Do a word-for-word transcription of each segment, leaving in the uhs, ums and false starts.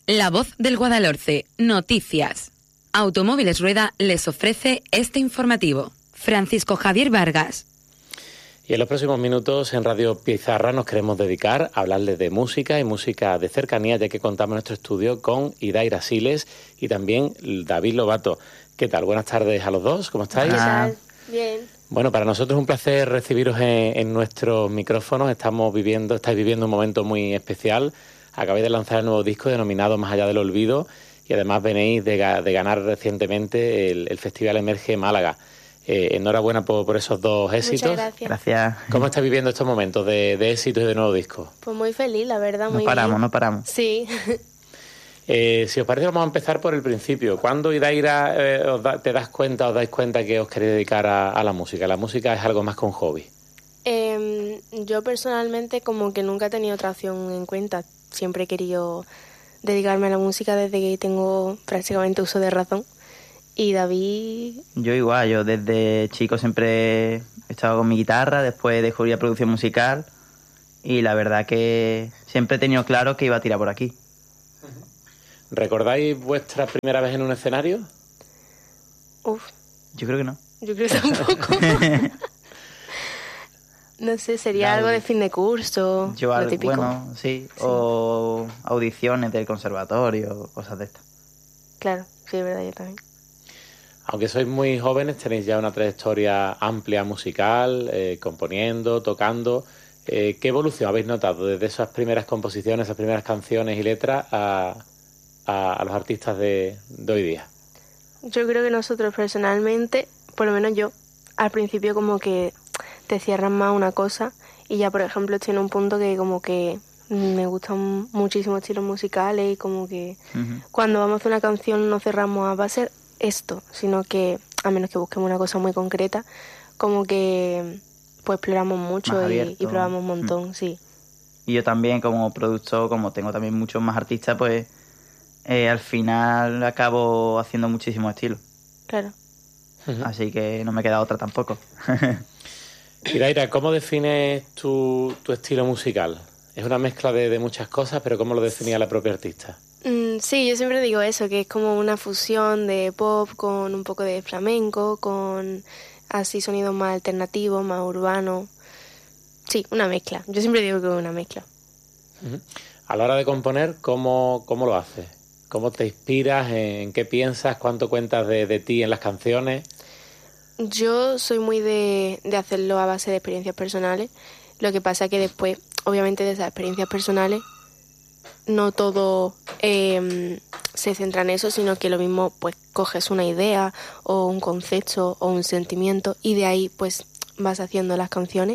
La Voz del Guadalhorce, noticias. Automóviles Rueda les ofrece este informativo. Francisco Javier Vargas. Y en los próximos minutos en Radio Pizarra nos queremos dedicar a hablarles de música y música de cercanía, ya que contamos en nuestro estudio con Idaira Siles y también David Lobato. ¿Qué tal? Buenas tardes a los dos, ¿cómo estáis? ¿Qué tal? Bien. Bueno, para nosotros es un placer recibiros en, en nuestros micrófonos. Estamos viviendo, estáis viviendo un momento muy especial. Acabáis de lanzar el nuevo disco denominado Más allá del olvido y además venís de, de ganar recientemente el, el Festival Emerge Málaga. Eh, enhorabuena por, por esos dos éxitos. Muchas gracias. Gracias. ¿Cómo estáis viviendo estos momentos de, de éxitos y de nuevo disco? Pues muy feliz, la verdad, muy No paramos, bien. no paramos. Sí. Eh, si os parece, vamos a empezar por el principio. ¿Cuándo, Idaira, eh, os da, te das cuenta, os dais cuenta que os queréis dedicar a, a la música? La música es algo más que un hobby. Eh, yo personalmente como que nunca he tenido otra opción en cuenta. Siempre he querido dedicarme a la música desde que tengo prácticamente uso de razón. Y David... Yo igual, yo desde chico siempre he estado con mi guitarra, después descubrí la producción musical y la verdad que siempre he tenido claro que iba a tirar por aquí. ¿Recordáis vuestra primera vez en un escenario? Uf, Yo creo que no. yo creo que tampoco. No sé, sería David. algo de fin de curso, Yo lo algo, típico. bueno, sí, Sí. o audiciones del conservatorio, cosas de estas. Claro, sí, es verdad, yo también. Aunque sois muy jóvenes, tenéis ya una trayectoria amplia musical, eh, componiendo, tocando. Eh, ¿Qué evolución habéis notado desde esas primeras composiciones, esas primeras canciones y letras a, a, a los artistas de, de hoy día? Yo creo que nosotros personalmente, por lo menos yo, al principio como que te cierran más una cosa y ya, por ejemplo, estoy en un punto que como que me gustan muchísimos estilos musicales y como que Ujú. cuando vamos a hacer una canción no cerramos a va a ser esto, sino que a menos que busquemos una cosa muy concreta, como que pues exploramos mucho Más y, abierto. y probamos un montón, sí. Y yo también como productor, como tengo también muchos más artistas, pues eh, al final acabo haciendo muchísimos estilos. Claro. Así que no me queda otra tampoco. Idaira, ¿cómo defines tu, tu estilo musical? Es una mezcla de, de muchas cosas, pero ¿cómo lo definía la propia artista? Mm, sí, yo siempre digo eso, que es como una fusión de pop con un poco de flamenco, con así sonidos más alternativos, más urbanos. Sí, una mezcla. Yo siempre digo que es una mezcla. Ujú. A la hora de componer, ¿cómo, cómo lo haces? ¿Cómo te inspiras? ¿En qué piensas? ¿Cuánto cuentas de, de ti en las canciones? Yo soy muy de, de hacerlo a base de experiencias personales. Lo que pasa que después, obviamente, de esas experiencias personales, no todo eh, se centra en eso, sino que lo mismo, pues, coges una idea o un concepto o un sentimiento y de ahí, pues, vas haciendo las canciones.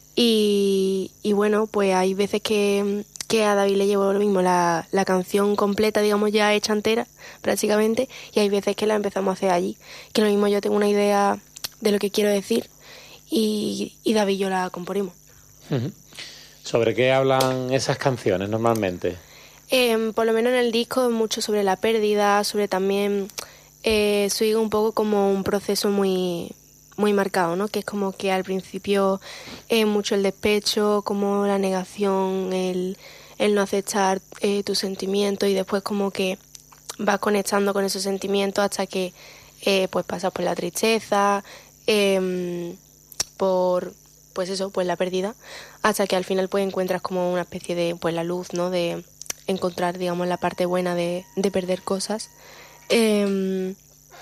Y, y bueno, pues hay veces que, que a David le llevo lo mismo, la, la canción completa, digamos, ya hecha entera, prácticamente, y hay veces que la empezamos a hacer allí. Que lo mismo yo tengo una idea de lo que quiero decir y, y David y yo la componemos. Ujú. ¿Sobre qué hablan esas canciones normalmente? Eh, por lo menos en el disco es mucho sobre la pérdida, sobre también eh, sigue un poco como un proceso muy muy marcado, ¿no? Que es como que al principio es mucho el despecho, como la negación, el, el no aceptar eh, tus sentimientos y después como que vas conectando con esos sentimientos hasta que eh, pues pasas por la tristeza, eh, por pues eso, pues la pérdida, hasta que al final pues encuentras como una especie de pues la luz, ¿no? De encontrar, digamos, la parte buena de, de perder cosas. Eh,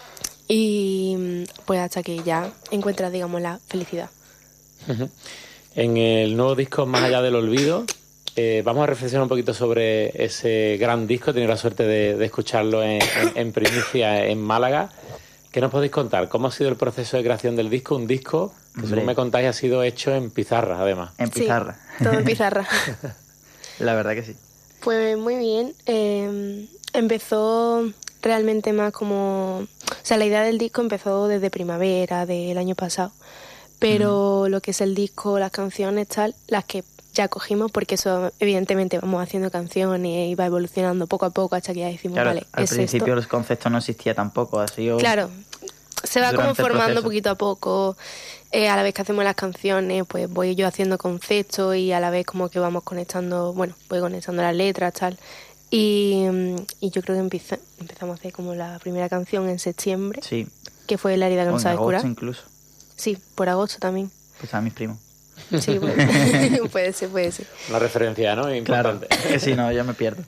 y pues hasta que ya encuentras, digamos, la felicidad. Ujú. En el nuevo disco Más allá del olvido, eh, vamos a reflexionar un poquito sobre ese gran disco. He tenido la suerte de, de escucharlo en, en, en primicia en Málaga. ¿Qué nos podéis contar? ¿Cómo ha sido el proceso de creación del disco? Un disco que, Hombre. según me contáis, ha sido hecho en pizarra, además. En pizarra. Sí, todo en pizarra. La verdad que sí. Pues muy bien. Eh, empezó realmente más como... O sea, la idea del disco empezó desde primavera del año pasado. Pero mm. lo que es el disco, las canciones, tal, las que ya cogimos, porque eso evidentemente vamos haciendo canciones y va evolucionando poco a poco hasta que ya decimos, Claro, vale, al es principio esto. los conceptos no existía tampoco, ha sido... Claro, se va como durante el formando proceso. poquito a poco. Eh, a la vez que hacemos las canciones, pues voy yo haciendo conceptos y a la vez como que vamos conectando, bueno, voy conectando las letras, tal. Y, y yo creo que empieza, empezamos a hacer como la primera canción en septiembre, Sí. que fue La herida que O no en sabe agosto curar. incluso. Sí, por agosto también. Pues a mis primos. Sí, puede, puede ser, puede ser. Una referencia, ¿no? Importante. Claro, que si no, yo me pierdo.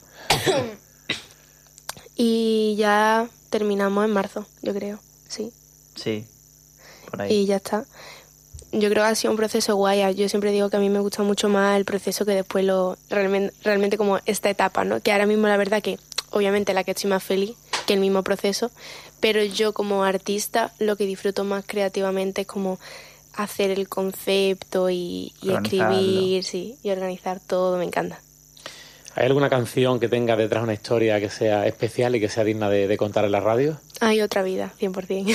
Y ya terminamos en marzo, yo creo, sí. Sí, por ahí. Y ya está. Yo creo que ha sido un proceso guay. Yo siempre digo que a mí me gusta mucho más el proceso que después lo realmente, realmente como esta etapa, ¿no? Que ahora mismo la verdad que obviamente la que estoy más feliz que el mismo proceso, pero yo como artista lo que disfruto más creativamente es como hacer el concepto y, y escribir, sí, y organizar todo, me encanta. ¿Hay alguna canción que tenga detrás una historia que sea especial y que sea digna de, de contar en la radio? Hay otra vida, cien por ciento.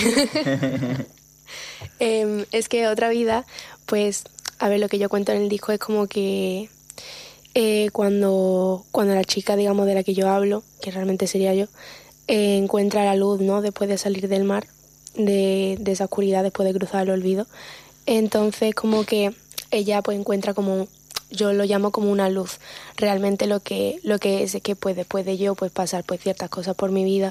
eh, es que otra vida, pues, a ver, lo que yo cuento en el disco es como que eh, cuando, cuando la chica, digamos, de la que yo hablo, que realmente sería yo, eh, encuentra la luz, ¿no? Después de salir del mar, de, de esa oscuridad, después de cruzar el olvido. Entonces, como que ella pues encuentra como, yo lo llamo como una luz. Realmente lo que, lo que es es que pues después de yo pues pasar pues ciertas cosas por mi vida,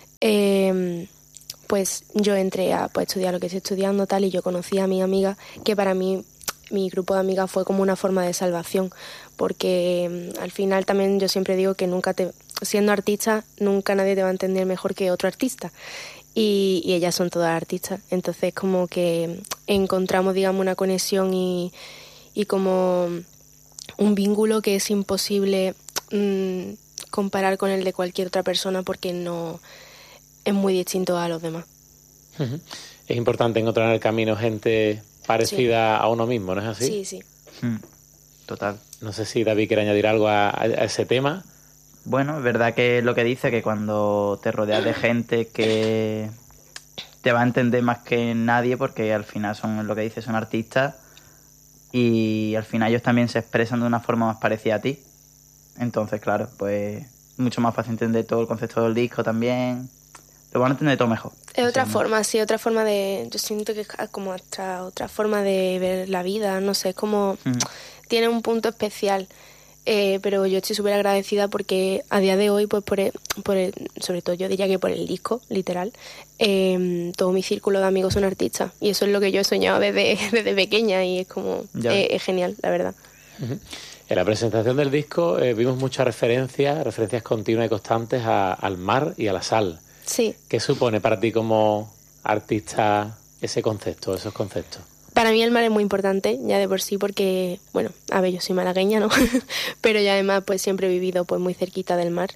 eh, pues yo entré a pues, estudiar lo que estoy estudiando tal, y yo conocí a mi amiga, que para mí mi grupo de amigas fue como una forma de salvación, porque al final también yo siempre digo que nunca te, siendo artista, nunca nadie te va a entender mejor que otro artista. Y, y ellas son todas artistas, entonces como que encontramos, digamos, una conexión y, y como un vínculo que es imposible mmm, comparar con el de cualquier otra persona, porque no es muy distinto a los demás. Uh-huh. Es importante encontrar en el camino gente parecida sí. a uno mismo, ¿no es así? Sí, sí. Mm, total. No sé si David quiere añadir algo a, a ese tema. Bueno, es verdad que lo que dice, que cuando te rodeas de gente que te va a entender más que nadie, porque al final son, lo que dice, son artistas, y al final ellos también se expresan de una forma más parecida a ti. Entonces, claro, pues mucho más fácil entender todo el concepto del disco también. Lo van a entender todo mejor. Es otra sí, forma, sí, otra forma de... Yo siento que es como otra, otra forma de ver la vida, no sé, es como... Mm. Tiene un punto especial. Eh, pero yo estoy súper agradecida porque a día de hoy, pues por el, por el, sobre todo yo diría que por el disco, literal, eh, todo mi círculo de amigos son artistas, y eso es lo que yo he soñado desde, desde pequeña, y es como, eh, es genial, la verdad. Uh-huh. En la presentación del disco eh, vimos muchas referencias, referencias continuas y constantes a, al mar y a la sal. Sí. ¿Qué supone para ti como artista ese concepto, esos conceptos? Para mí el mar es muy importante, ya de por sí, porque, bueno, a ver, yo soy malagueña, ¿no? Pero ya además, pues siempre he vivido pues muy cerquita del mar.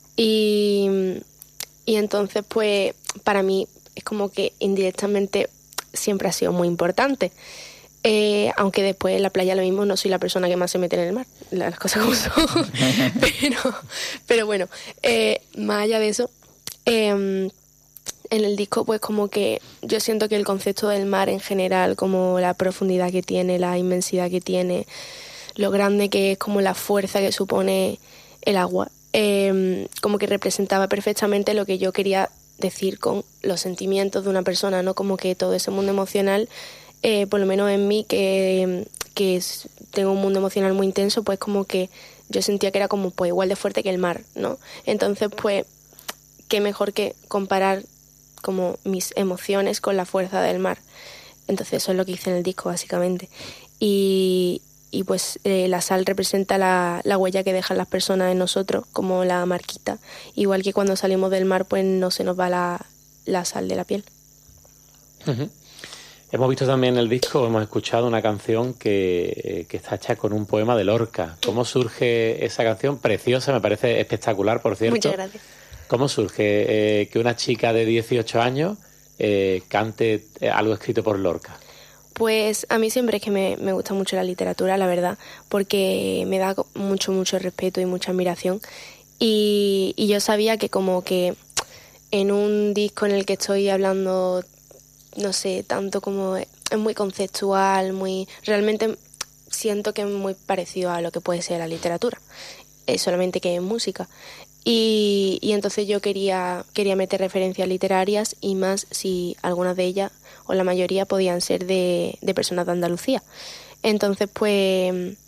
Y, y entonces, pues, para mí es como que indirectamente siempre ha sido muy importante. Eh, aunque después en la playa lo mismo, no soy la persona que más se mete en el mar, las cosas como son. pero, pero bueno, eh, más allá de eso... Eh, en el disco pues como que yo siento que el concepto del mar en general, como la profundidad que tiene, la inmensidad que tiene, lo grande que es, como la fuerza que supone el agua, eh, como que representaba perfectamente lo que yo quería decir con los sentimientos de una persona, ¿no? Como que todo ese mundo emocional, eh, por lo menos en mí, que, que es, tengo un mundo emocional muy intenso, pues como que yo sentía que era como pues igual de fuerte que el mar, ¿no? Entonces pues qué mejor que comparar como mis emociones con la fuerza del mar. Entonces eso es lo que hice en el disco básicamente, y, y pues eh, la sal representa la, la huella que dejan las personas en nosotros, como la marquita, igual que cuando salimos del mar pues no se nos va la, la sal de la piel. Uh-huh. Hemos visto también en el disco, hemos escuchado una canción que, que está hecha con un poema de Lorca. ¿Cómo surge esa canción? Preciosa, me parece espectacular, por cierto. Muchas gracias. ¿Cómo surge eh, que una chica de dieciocho años eh, cante algo escrito por Lorca? Pues a mí siempre es que me, me gusta mucho la literatura, la verdad, porque me da mucho, mucho respeto y mucha admiración. Y, y yo sabía que como que en un disco en el que estoy hablando, no sé, tanto como es muy conceptual, muy realmente siento que es muy parecido a lo que puede ser la literatura, es solamente que es música. Y, y entonces yo quería, quería meter referencias literarias, y más si algunas de ellas, o la mayoría, podían ser de, de personas de Andalucía. Entonces, pues,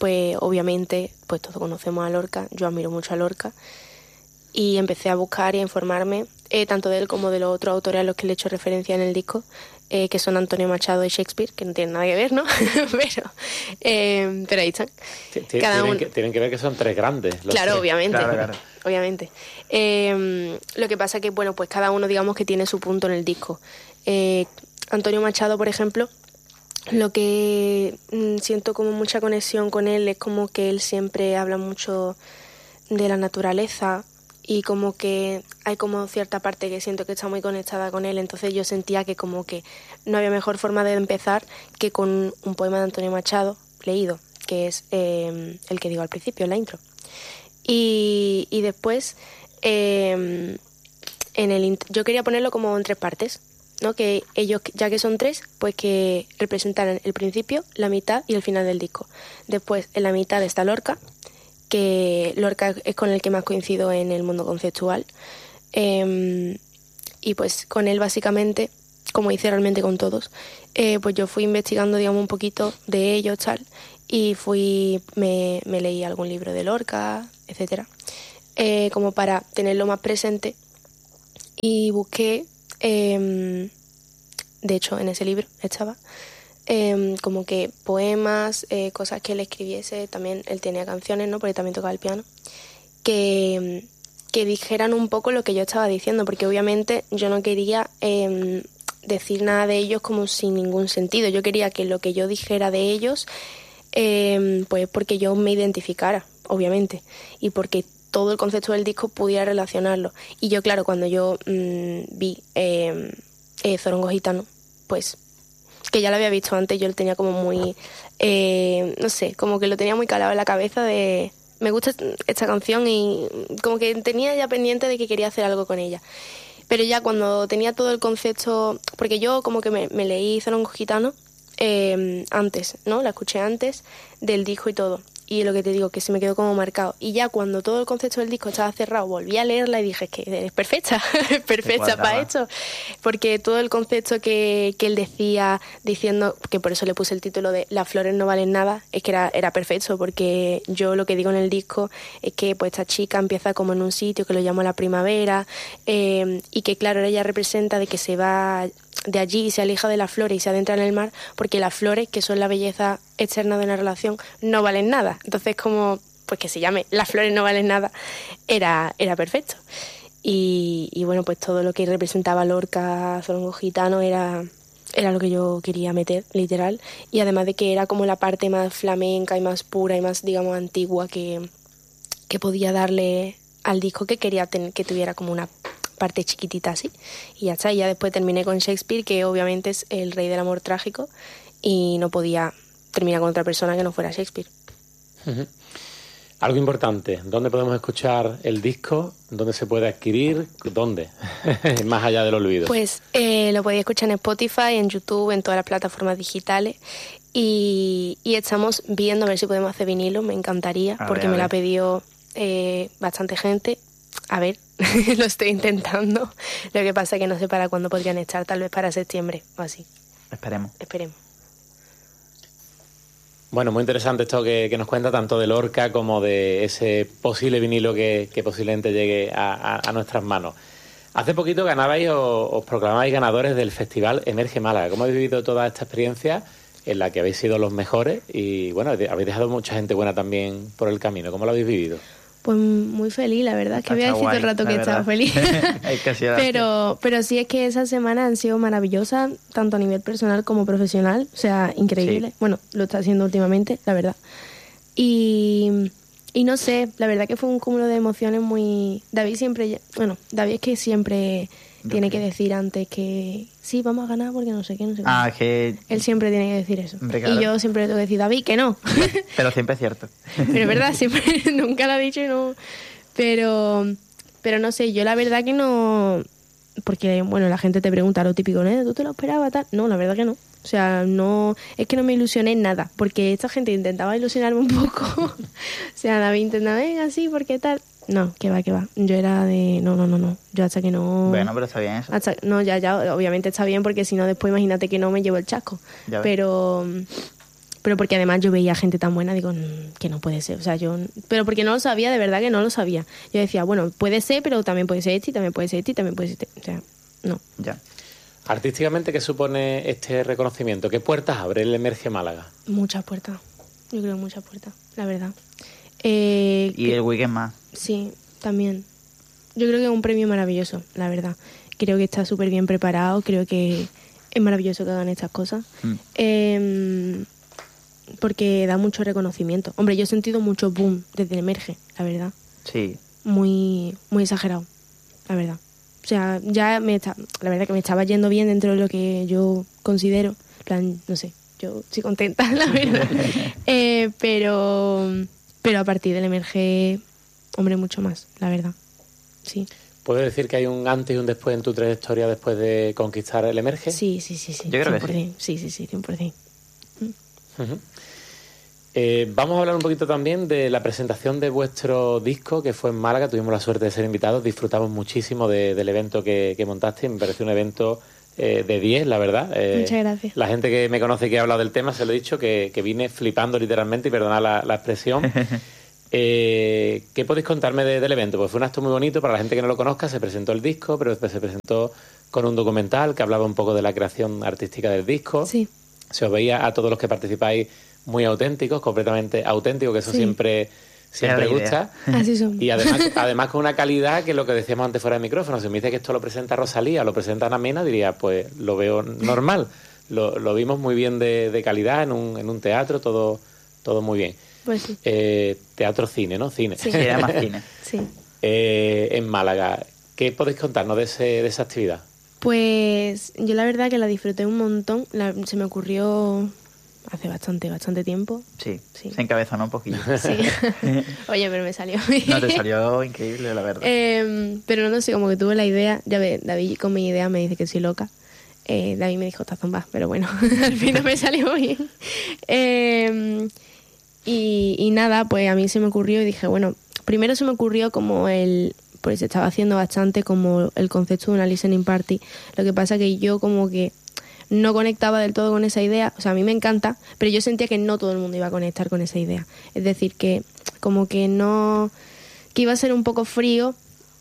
pues obviamente, pues todos conocemos a Lorca, yo admiro mucho a Lorca, y empecé a buscar y a informarme, eh, tanto de él como de los otros autores a los que le he hecho referencia en el disco, eh, que son Antonio Machado y Shakespeare, que no tienen nada que ver, ¿no? pero, eh, pero ahí están. Cada tienen, uno... que, tienen que ver que son tres grandes. Los claro, tres. obviamente. Claro, claro. Obviamente. Eh, lo que pasa que, bueno, pues cada uno, digamos, que tiene su punto en el disco. Eh, Antonio Machado, por ejemplo, lo que mm, siento como mucha conexión con él es como que él siempre habla mucho de la naturaleza y como que hay como cierta parte que siento que está muy conectada con él, entonces yo sentía que como que no había mejor forma de empezar que con un poema de Antonio Machado leído, que es eh, el que digo al principio, la intro. Y, y después, eh, en el yo quería ponerlo como en tres partes, ¿no? Que ellos, ya que son tres, pues que representaran el principio, la mitad y el final del disco. Después, en la mitad está Lorca, que Lorca es con el que más coincido en el mundo conceptual. Eh, y pues con él básicamente, como hice realmente con todos, eh, pues yo fui investigando, digamos, un poquito de ellos, tal, y fui, me, me leí algún libro de Lorca, etcétera, eh, como para tenerlo más presente, y busqué, eh, de hecho en ese libro estaba, eh, como que poemas, eh, cosas que él escribiese, también él tenía canciones, ¿no? Porque también tocaba el piano, que, que dijeran un poco lo que yo estaba diciendo, porque obviamente yo no quería eh, decir nada de ellos como sin ningún sentido, yo quería que lo que yo dijera de ellos, eh, pues porque yo me identificara, obviamente, y porque todo el concepto del disco pudiera relacionarlo. Y yo, claro, cuando yo mmm, vi eh, eh, Zorongo Gitano, pues que ya lo había visto antes, yo lo tenía como muy, eh, no sé, como que lo tenía muy calado en la cabeza de, me gusta esta canción, y como que tenía ya pendiente de que quería hacer algo con ella. Pero ya cuando tenía todo el concepto, porque yo como que me, me leí Zorongo Gitano eh, antes, ¿no? La escuché antes del disco y todo. Y lo que te digo, que se me quedó como marcado. Y ya cuando todo el concepto del disco estaba cerrado, volví a leerla y dije, es que es perfecta, es perfecta para esto. Porque todo el concepto que, que él decía, diciendo, que por eso le puse el título de Las flores no valen nada, es que era, era perfecto, porque yo lo que digo en el disco es que pues esta chica empieza como en un sitio que lo llamo la primavera, eh, y que claro, ella representa de que se va de allí y se aleja de las flores y se adentra en el mar, porque las flores, que son la belleza externa de una relación, no valen nada. Entonces, como pues que se llame Las flores no valen nada, era, era perfecto. Y, y bueno, pues todo lo que representaba Lorca, Zorongo Gitano, era, era lo que yo quería meter, literal. Y además de que era como la parte más flamenca y más pura y más, digamos, antigua que, que podía darle al disco, que quería ten, que tuviera como una parte chiquitita así, y ya está. Y ya después terminé con Shakespeare, que obviamente es el rey del amor trágico, y no podía terminar con otra persona que no fuera Shakespeare. Uh-huh. Algo importante, ¿dónde podemos escuchar el disco? ¿Dónde se puede adquirir? ¿Dónde? Más allá del olvido. Pues eh, lo podéis escuchar en Spotify, en YouTube, en todas las plataformas digitales, y, y estamos viendo a ver si podemos hacer vinilo, me encantaría, a porque ver, me lo ha pedido eh, bastante gente. A ver, lo estoy intentando. Lo que pasa es que no sé para cuándo podrían estar, tal vez para septiembre o así. Esperemos. Esperemos. Bueno, muy interesante esto que, que nos cuenta, tanto de Lorca como de ese posible vinilo que, que posiblemente llegue a, a, a nuestras manos. Hace poquito ganabais o os proclamabais ganadores del Festival Emerge Málaga. ¿Cómo habéis vivido toda esta experiencia en la que habéis sido los mejores? Y bueno, habéis dejado mucha gente buena también por el camino. ¿Cómo lo habéis vivido? Pues muy feliz, la verdad, que voy a decir todo el rato que he estado feliz. pero, pero sí es que esas semanas han sido maravillosas, tanto a nivel personal como profesional, o sea, increíble. Sí. Bueno, lo está haciendo últimamente, la verdad. Y, y no sé, la verdad que fue un cúmulo de emociones muy... David siempre, bueno, David es que siempre tiene que decir antes que sí, vamos a ganar porque no sé qué, no sé qué. Ah, que... Él siempre tiene que decir eso. Hombre, claro. Y yo siempre le tengo que decir, David, que no. Pero siempre es cierto. Pero es verdad, siempre, nunca lo ha dicho y no... Pero, pero no sé, yo la verdad que no... Porque, bueno, la gente te pregunta lo típico, ¿no? ¿Tú te lo esperabas, tal? No, la verdad que no. O sea, no... Es que no me ilusioné en nada. Porque esta gente intentaba ilusionarme un poco. O sea, David intentaba, venga, sí, porque tal... No, que va, que va. Yo era de... No, no, no, no. Yo hasta que no... Bueno, pero está bien eso. Hasta, no, ya, ya, obviamente está bien, porque si no, después imagínate que no me llevo el chasco. Pero... pero porque además yo veía gente tan buena, digo, que no puede ser, o sea, yo, pero porque no lo sabía, de verdad que no lo sabía. Yo decía, bueno, puede ser, pero también puede ser este, y también puede ser este, y también puede ser este, o sea, no. Ya. Artísticamente, ¿qué supone este reconocimiento? ¿Qué puertas abre el Emerge Málaga? Muchas puertas, yo creo muchas puertas, la verdad. Eh, y que, el weekend más. Sí, también. Yo creo que es un premio maravilloso, la verdad. Creo que está súper bien preparado, creo que es maravilloso que hagan estas cosas. Mm. Eh, porque da mucho reconocimiento. Hombre, yo he sentido mucho boom desde el Emerge, la verdad. Sí. Muy, muy exagerado, la verdad. O sea, ya me está, la verdad que me estaba yendo bien dentro de lo que yo considero. En plan, no sé, yo estoy contenta, la verdad. eh, pero, pero a partir del Emerge, hombre, mucho más, la verdad. Sí. ¿Puedes decir que hay un antes y un después en tu trayectoria después de conquistar el Emerge? Sí, sí, sí, sí. Yo creo que sí. Sí, sí, sí, cien por ciento. Uh-huh. Eh, vamos a hablar un poquito también de la presentación de vuestro disco, que fue en Málaga. Tuvimos la suerte de ser invitados, disfrutamos muchísimo de, del evento que, que montaste. Me pareció un evento eh, de diez, la verdad. Eh, Muchas gracias. La gente que me conoce y que ha hablado del tema, se lo he dicho, que, que vine flipando literalmente, y perdonad la, la expresión. eh, ¿Qué podéis contarme de, del evento? Pues fue un acto muy bonito, para la gente que no lo conozca. Se presentó el disco, pero después se presentó con un documental que hablaba un poco de la creación artística del disco. Sí. Se os veía a todos los que participáis muy auténticos, completamente auténticos, que eso sí. siempre siempre gusta. Así somos. Y además, además con una calidad que lo que decíamos antes fuera de micrófono. Si me dice que esto lo presenta Rosalía, lo presenta Ana Mena, diría, pues lo veo normal. Lo, lo vimos muy bien de, de calidad en un, en un teatro, todo, todo muy bien. Pues sí. Eh, teatro cine, ¿no? Cine. Sí, era más cine. Sí. Eh, en Málaga, ¿qué podéis contarnos de, ese, de esa actividad? Pues yo la verdad que la disfruté un montón. La, se me ocurrió hace bastante, bastante tiempo. Sí, sí. Se encabezonó un poquillo. Sí. Oye, pero me salió bien. No, te salió increíble, la verdad. Eh, pero no sé, como que tuve la idea. Ya ves, David con mi idea me dice que soy loca. Eh, David me dijo, está zumba, pero bueno, al final me salió bien. Eh, y, y nada, pues a mí se me ocurrió y dije, bueno, primero se me ocurrió como el... pues se estaba haciendo bastante como el concepto de una listening party. Lo que pasa que yo como que no conectaba del todo con esa idea. O sea, a mí me encanta, pero yo sentía que no todo el mundo iba a conectar con esa idea. Es decir, que como que no... que iba a ser un poco frío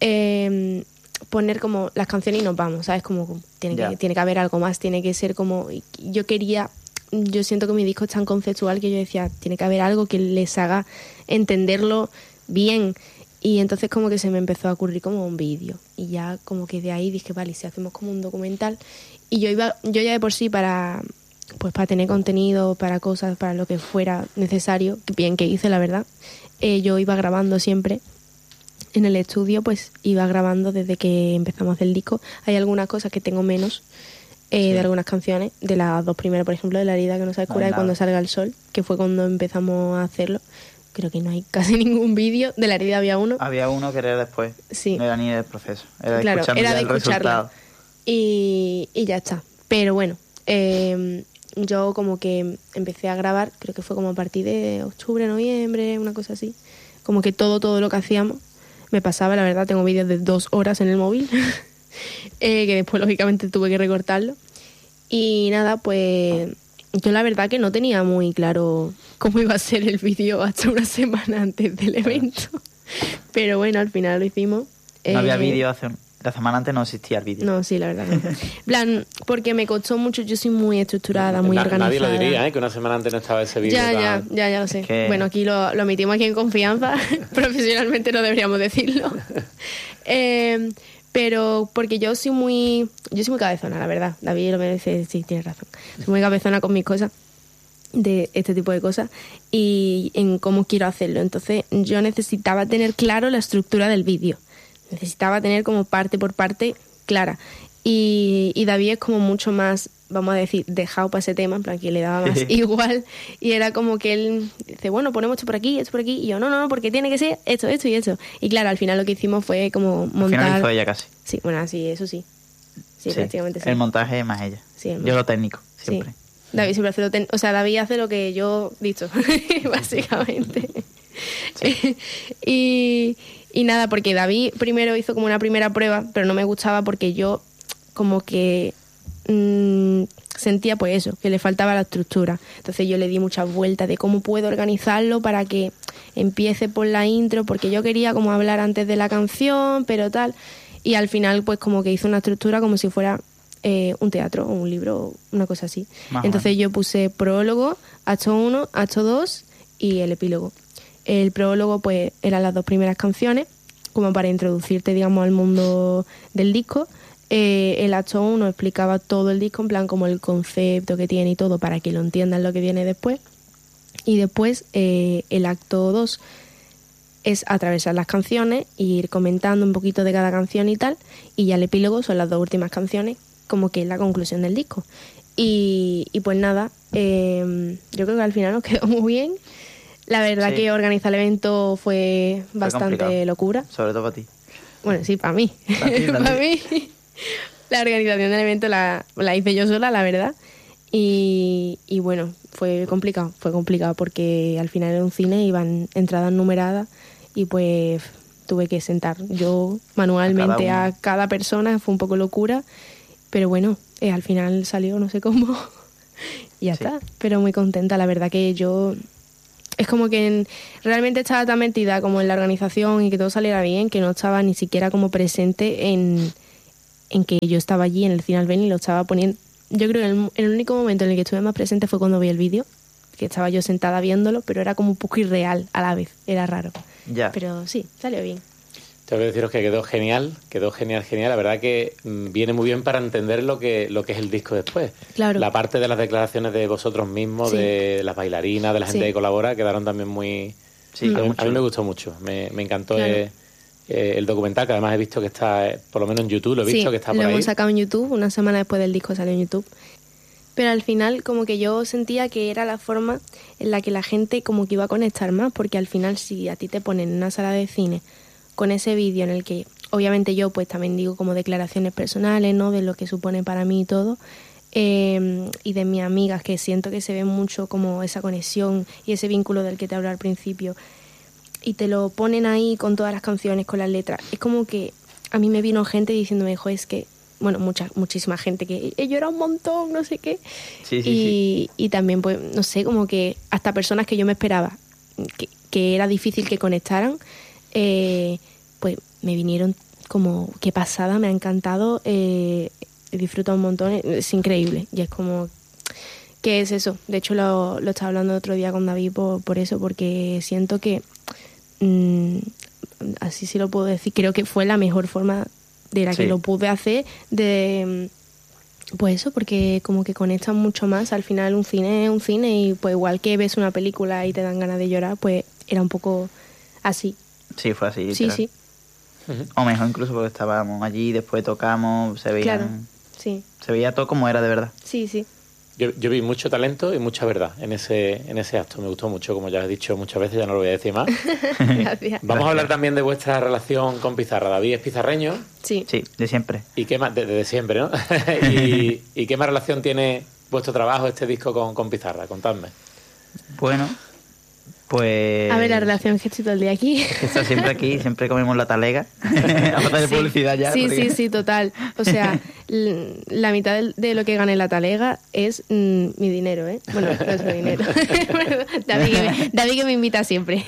eh, poner como las canciones y nos vamos, ¿sabes? Como tiene que, yeah. tiene que haber algo más, tiene que ser como... Yo quería... Yo siento que mi disco es tan conceptual que yo decía, tiene que haber algo que les haga entenderlo bien. Y entonces como que se me empezó a ocurrir como un vídeo. Y ya como que de ahí dije, vale, si hacemos como un documental. Y yo iba, yo ya de por sí para, pues para tener contenido, para cosas, para lo que fuera necesario, bien que hice la verdad, eh, yo iba grabando siempre en el estudio, pues iba grabando desde que empezamos el disco. Hay algunas cosas que tengo menos eh, sí. de algunas canciones, de las dos primeras, por ejemplo, de La herida que no se cura y Cuando salga el sol, que fue cuando empezamos a hacerlo. Creo que no hay casi ningún vídeo. De La herida había uno. Había uno que era después. Sí. No era ni del proceso. Era de claro, era de el escucharla. Y, y ya está. Pero bueno, eh, yo como que empecé a grabar, creo que fue como a partir de octubre, noviembre, una cosa así. Como que todo, todo lo que hacíamos me pasaba, la verdad, tengo vídeos de dos horas en el móvil, eh, que después lógicamente tuve que recortarlo. Y nada, pues... Yo la verdad que no tenía muy claro cómo iba a ser el vídeo hasta una semana antes del evento. Pero bueno, al final lo hicimos. No eh, había vídeo hace un... La semana antes no existía el vídeo. No, sí, la verdad. No. plan, porque me costó mucho, yo soy muy estructurada, muy Na, organizada. Nadie lo diría, ¿eh? Que una semana antes no estaba ese vídeo. Ya, tan... ya, ya, ya lo sé. Es que... Bueno, aquí lo, lo emitimos aquí en confianza. Profesionalmente no deberíamos decirlo. eh... Pero porque yo soy muy yo soy muy cabezona, la verdad. David lo me dice, sí, tienes razón. Soy muy cabezona con mis cosas, de este tipo de cosas, y en cómo quiero hacerlo. Entonces yo necesitaba tener claro la estructura del vídeo. Necesitaba tener como parte por parte clara. Y, y David es como mucho más, vamos a decir, dejado para ese tema, en plan que le daba más igual. Y era como que él dice, bueno, ponemos esto por aquí, esto por aquí. Y yo, no, no, no, porque tiene que ser esto, esto y esto. Y claro, al final lo que hicimos fue como montar... Al final lo hizo ella casi. Sí, bueno, sí, eso sí. Sí, sí, prácticamente sí. El montaje es más ella. Sí, yo lo técnico, siempre. Sí. David siempre hace lo técnico. O sea, David hace lo que yo dicho, básicamente. Sí. y, y nada, porque David primero hizo como una primera prueba, pero no me gustaba porque yo... como que mmm, sentía pues eso, que le faltaba la estructura. Entonces yo le di muchas vueltas de cómo puedo organizarlo para que empiece por la intro, porque yo quería como hablar antes de la canción, pero tal. Y al final pues como que hice una estructura como si fuera eh, un teatro o un libro, una cosa así. Más Entonces yo puse prólogo, acto uno, acto dos y el epílogo. El prólogo pues eran las dos primeras canciones, como para introducirte, digamos, al mundo del disco. Eh, el acto uno explicaba todo el disco, en plan como el concepto que tiene y todo, para que lo entiendan lo que viene después. Y después eh, el acto dos es atravesar las canciones e ir comentando un poquito de cada canción y tal. Y ya el epílogo son las dos últimas canciones, como que es la conclusión del disco. Y, y pues nada, eh, yo creo que al final nos quedó muy bien. La verdad sí. que organizar el evento fue, fue bastante complicado. Locura. Sobre todo para ti. Bueno, sí, para mí. Para ti, para mí. La organización del evento la, la hice yo sola, la verdad. Y, y bueno, fue complicado. Fue complicado porque al final era un cine, iban entradas numeradas y pues tuve que sentar yo manualmente a cada, a cada persona. Fue un poco locura. Pero bueno, eh, al final salió, no sé cómo. Y ya sí. está. Pero muy contenta, la verdad que yo... Es como que en, realmente estaba tan metida como en la organización y que todo saliera bien, que no estaba ni siquiera como presente en, en que yo estaba allí en el Cine Albéniz y lo estaba poniendo. Yo creo que el, el único momento en el que estuve más presente fue cuando vi el vídeo, que estaba yo sentada viéndolo, pero era como un poco irreal a la vez, era raro. Ya. Pero sí, salió bien. Tengo que deciros que quedó genial, quedó genial, genial. La verdad que mmm, viene muy bien para entender lo que lo que es el disco después. Claro. La parte de las declaraciones de vosotros mismos, sí. de las bailarinas, de la gente sí. que colabora, quedaron también muy... Sí, a, mí, a mí me gustó mucho, me, me encantó claro. eh, eh, el documental, que además he visto que está, eh, por lo menos en YouTube, lo he visto sí, que está por ahí. Sí, lo hemos sacado en YouTube, una semana después del disco salió en YouTube. Pero al final como que yo sentía que era la forma en la que la gente como que iba a conectar más, porque al final si a ti te ponen en una sala de cine con ese vídeo en el que obviamente yo pues también digo como declaraciones personales, ¿no? De lo que supone para mí y todo, eh, y de mis amigas, que siento que se ve mucho como esa conexión y ese vínculo del que te hablo al principio, y te lo ponen ahí con todas las canciones, con las letras. Es como que a mí me vino gente diciéndome, jo, es que, bueno, mucha, muchísima gente que he llorado un montón, no sé qué. Sí, sí, y, sí. y también, pues, no sé, como que hasta personas que yo me esperaba que, que era difícil que conectaran, eh, pues me vinieron como, qué pasada, me ha encantado, eh, he disfrutado un montón, es increíble. Y es como, ¿qué es eso? De hecho, lo, lo estaba hablando otro día con David por, por eso, porque siento que, mmm, así sí lo puedo decir, creo que fue la mejor forma de la que sí. lo pude hacer, de pues eso, porque como que conectan mucho más. Al final un cine es un cine y pues igual que ves una película y te dan ganas de llorar, pues era un poco así. Sí, fue así. Sí, literal. sí. Uh-huh. O mejor incluso porque estábamos allí, después tocamos, se veía, claro, sí. se veía todo como era de verdad. Sí, sí. Yo, yo vi mucho talento y mucha verdad en ese en ese acto. Me gustó mucho, como ya he dicho muchas veces, ya no lo voy a decir más. Gracias. Vamos Gracias. a hablar también de vuestra relación con Pizarra. David es pizarreño. Sí. Sí, de siempre. ¿Y qué más? Desde de siempre, ¿no? y, ¿Y qué más relación tiene vuestro trabajo, este disco, con, con Pizarra? Contadme. Bueno, pues... A ver, la relación que estoy todo el día aquí. Está siempre aquí, siempre comemos la talega. Aparte de sí. publicidad ya. Sí, porque... sí, sí, total. O sea, la mitad de, de lo que gane la talega es mm, mi dinero, ¿eh? Bueno, no es mi dinero. David, que me, David que me invita siempre.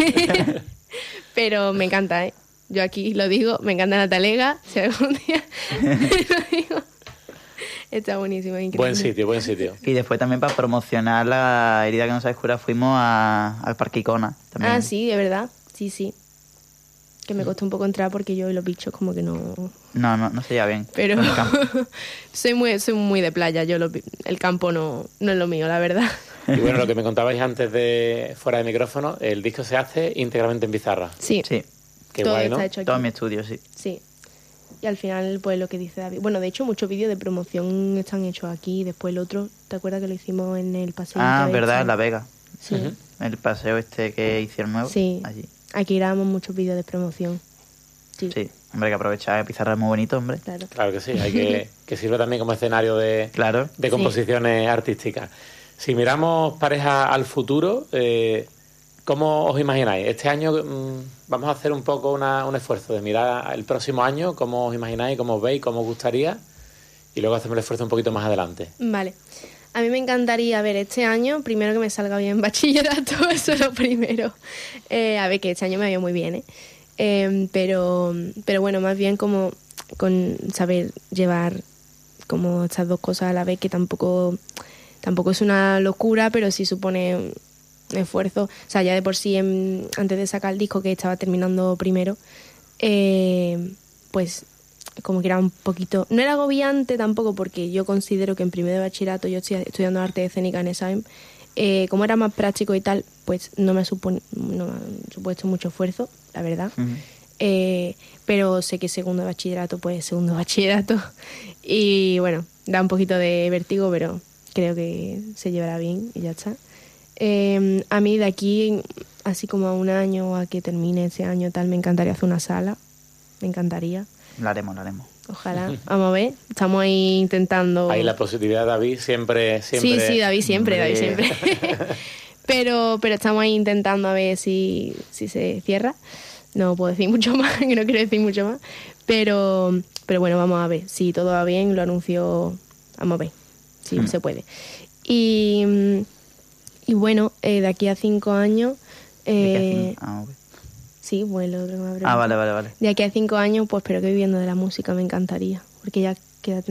Pero me encanta, ¿eh? Yo aquí lo digo, me encanta la talega. Si algún día lo digo... Está buenísimo, increíble. Buen sitio, buen sitio. Y después también para promocionar La herida que no sabes curar fuimos a, al Parque Icona. También. Ah, sí, de verdad. Sí, sí. Que me costó un poco entrar porque yo y los bichos como que no... No, no, no se lleva bien. Pero soy muy soy muy de playa. Yo lo, el campo no, no es lo mío, la verdad. Y bueno, lo que me contabais antes de fuera de micrófono, el disco se hace íntegramente en pizarra. Sí. Sí. Qué todo guay, ¿no? Está hecho aquí. Todo en mi estudio, sí. Sí. Y al final, pues lo que dice David... Bueno, de hecho, muchos vídeos de promoción están hechos aquí. Después el otro, ¿te acuerdas que lo hicimos en el paseo? Ah, verdad, en La Vega. Sí. Uh-huh. El paseo este que hicieron nuevo. Sí. Allí. Aquí grabamos muchos vídeos de promoción. Sí. Sí. Hombre, que aprovechar Pizarra es muy bonito, hombre. Claro. Claro que sí. Hay que, que sirve también como escenario de, claro. de composiciones sí. artísticas. Si miramos pareja al futuro... Eh, ¿cómo os imagináis? Este año mmm, vamos a hacer un poco una, un esfuerzo de mirar el próximo año, cómo os imagináis, cómo os veis, cómo os gustaría, y luego hacemos el esfuerzo un poquito más adelante. Vale. A mí me encantaría, a ver, este año, primero que me salga bien bachillerato, eso es lo primero. Eh, a ver, que este año me ha ido muy bien, ¿eh? Eh, pero, pero bueno, más bien como con saber llevar como estas dos cosas a la vez, que tampoco, tampoco es una locura, pero sí supone un esfuerzo. O sea, ya de por sí, en, antes de sacar el disco, que estaba terminando primero, eh, pues como que era un poquito... No era agobiante tampoco, porque yo considero que en primero de bachillerato, yo estoy estudiando arte escénica en esa E M, eh, como era más práctico y tal, pues no me, supone, no me ha supuesto mucho esfuerzo, la verdad. Uh-huh. Eh, pero sé que segundo de bachillerato, pues segundo de bachillerato. Y bueno, da un poquito de vértigo, pero creo que se llevará bien y ya está. Eh, a mí de aquí, así como a un año o a que termine ese año tal, me encantaría hacer una sala. Me encantaría. La haremos, la haremos. Ojalá. Vamos a ver. Estamos ahí intentando... Ahí la posibilidad, David, siempre... siempre... Sí, sí, David siempre, David siempre. pero, pero estamos ahí intentando a ver si, si se cierra. No puedo decir mucho más, que no quiero decir mucho más. Pero, pero bueno, vamos a ver. Si todo va bien, lo anuncio... Vamos a ver. Si hmm. se puede. Y, y bueno, eh, de aquí a cinco años... Eh, ah, okay. Sí, pues lo otro que me Ah, vale, vale, vale. De aquí a cinco años, pues espero que viviendo de la música me encantaría. Porque ya queda